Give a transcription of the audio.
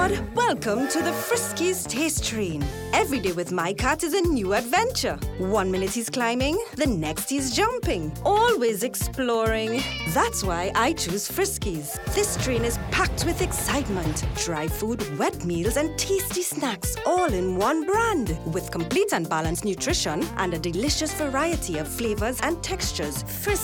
aboard! Welcome to the Friskies Taste Train. Every day with my cat is a new adventure. 1 minute he's climbing, the next he's jumping. Always exploring. That's why I choose Friskies. This train is packed with excitement. Dry food, wet meals, and tasty snacks all in one brand. With complete and balanced nutrition and a delicious variety of flavors and textures. Friskies